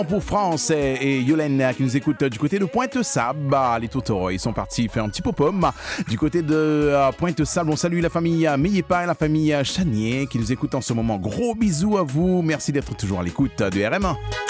Pour France et Yolène qui nous écoutent du côté de Pointe-Sable. Les Toutors, ils sont partis faire un petit pop-up du côté de Pointe-Sable. On salue la famille Meillepa et la famille Chanier qui nous écoutent en ce moment. Gros bisous à vous. Merci d'être toujours à l'écoute de RM1.